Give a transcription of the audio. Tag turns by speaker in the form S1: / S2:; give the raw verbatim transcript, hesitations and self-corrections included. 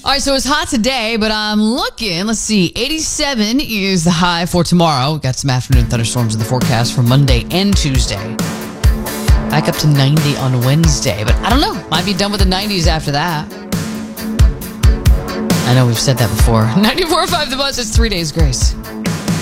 S1: All right, so it's hot today, but I'm looking. Let's see. eighty-seven is the high for tomorrow. We've got some afternoon thunderstorms in the forecast for Monday and Tuesday. Back up to ninety on Wednesday, but I don't know. Might be done with the nineties after that. I know we've said that before. ninety-four point five The Buzz, it's three days grace.